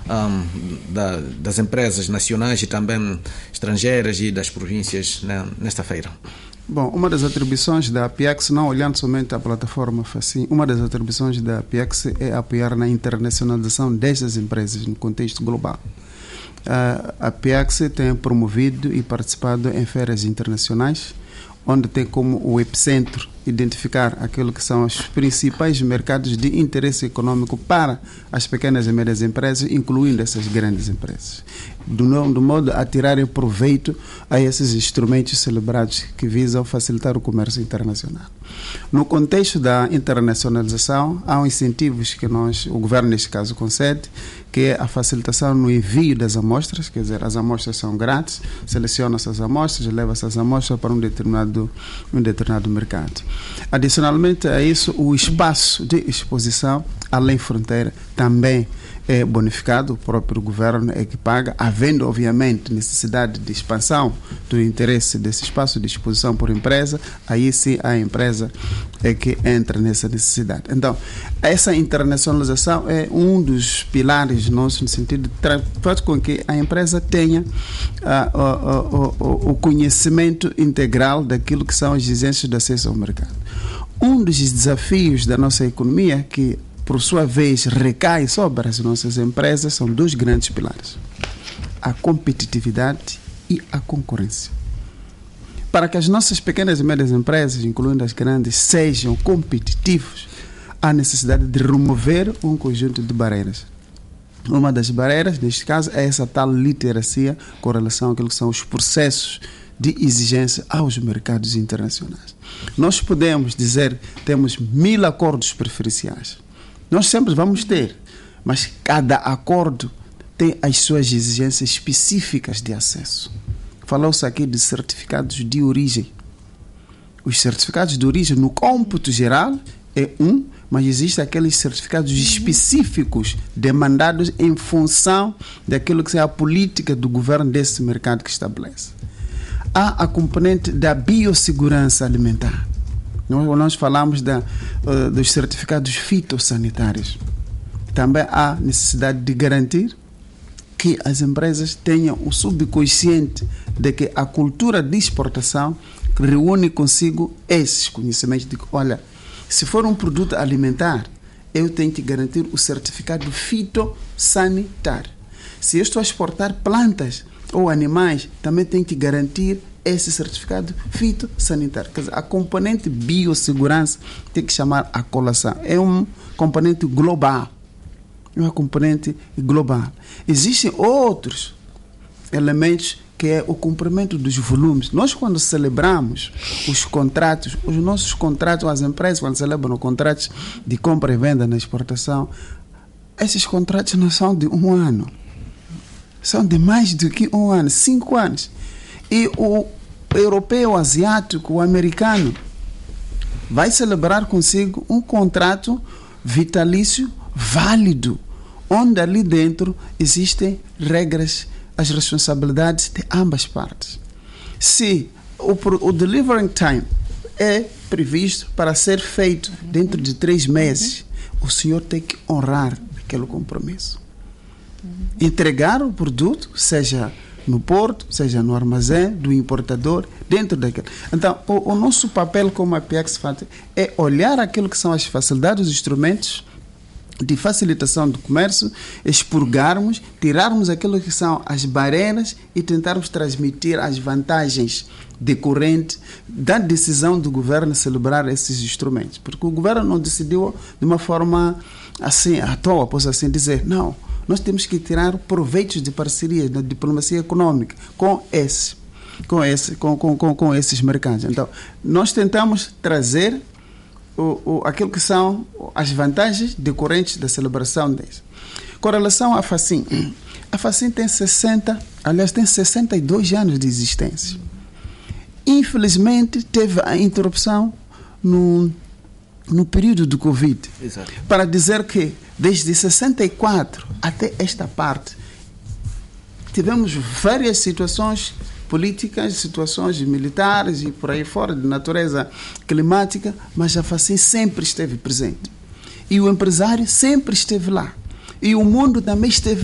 das empresas nacionais e também estrangeiras e das províncias nesta feira? Bom, uma das atribuições da Apex, não olhando somente a plataforma FACIN, uma das atribuições da Apex é apoiar na internacionalização destas empresas no contexto global. A Apex tem promovido e participado em feiras internacionais, onde tem como o epicentro identificar aquilo que são os principais mercados de interesse econômico para as pequenas e médias empresas, incluindo essas grandes empresas, do modo a tirarem proveito a esses instrumentos celebrados que visam facilitar o comércio internacional. No contexto da internacionalização, há incentivos que o governo, neste caso, concede, que é a facilitação no envio das amostras, quer dizer, as amostras são grátis, seleciona-se as amostras, leva-se as amostras para um determinado mercado. Adicionalmente a isso, o espaço de exposição além fronteira também é bonificado, o próprio governo é que paga, havendo obviamente necessidade de expansão do interesse desse espaço de exposição por empresa, aí sim a empresa é que entra nessa necessidade. Então, essa internacionalização é um dos pilares nossos no sentido de fazer com que a empresa tenha o conhecimento integral daquilo que são as exigências de acesso ao mercado. Um dos desafios da nossa economia que por sua vez, recai sobre as nossas empresas, são dois grandes pilares: a competitividade e a concorrência. Para que as nossas pequenas e médias empresas, incluindo as grandes, sejam competitivas, há necessidade de remover um conjunto de barreiras. Uma das barreiras, neste caso, é essa tal literacia com relação àquilo que são os processos de exigência aos mercados internacionais. Nós podemos dizer que temos 1000 acordos preferenciais. Nós sempre vamos ter, mas cada acordo tem as suas exigências específicas de acesso. Falou-se aqui de certificados de origem. Os certificados de origem, no cômputo geral, é mas existem aqueles certificados específicos demandados em função daquilo que é a política do governo desse mercado que estabelece. Há a componente da biossegurança alimentar. Nós falamos dos certificados fitossanitários. Também há necessidade de garantir que as empresas tenham o subconsciente de que a cultura de exportação reúne consigo esses conhecimentos de que, olha, se for um produto alimentar, eu tenho que garantir o certificado fitossanitário. Se eu estou a exportar plantas ou animais, também tenho que garantir esse certificado fitossanitário. Quer dizer, a componente biossegurança tem que chamar a colação. É um componente global. É uma componente global. Existem outros elementos que é o cumprimento dos volumes. Nós, quando celebramos os contratos, os nossos contratos, as empresas, quando celebram contratos de compra e venda na exportação, esses contratos não são de 1 ano. São de mais do que 1 ano, 5 anos. E o europeu, o asiático, o americano vai celebrar consigo um contrato vitalício válido, onde ali dentro existem regras, as responsabilidades de ambas partes. Se o delivering time é previsto para ser feito dentro de 3 meses, o senhor tem que honrar aquele compromisso. Entregar o produto, seja no porto, seja no armazém do importador, dentro daquele. Então, o nosso papel como Apex é olhar aquilo que são as facilidades, os instrumentos de facilitação do comércio, expurgarmos, tirarmos aquilo que são as barreiras e tentarmos transmitir as vantagens decorrentes da decisão do governo celebrar esses instrumentos. Porque o governo não decidiu de uma forma assim, à toa, posso assim dizer, não. Nós temos que tirar proveitos de parceria, da diplomacia econômica com esses mercados. Então, nós tentamos trazer aquilo que são as vantagens decorrentes da celebração deles. Com relação à FACIN, a FACIN tem 62 anos de existência. Infelizmente, teve a interrupção no período do Covid. Exato. Para dizer que desde 64 até esta parte tivemos várias situações políticas, situações militares e por aí fora, de natureza climática, mas a FACIN sempre esteve presente. E o empresário sempre esteve lá. E o mundo também esteve